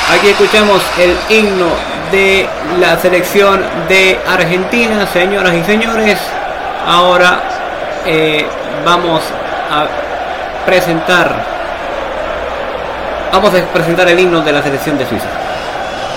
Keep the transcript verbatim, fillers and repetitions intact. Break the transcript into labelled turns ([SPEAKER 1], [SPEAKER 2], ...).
[SPEAKER 1] Aquí escuchamos el himno de la selección de Argentina, señoras y señores. Ahora eh, vamos a presentar, vamos a presentar el himno de la selección de Suiza.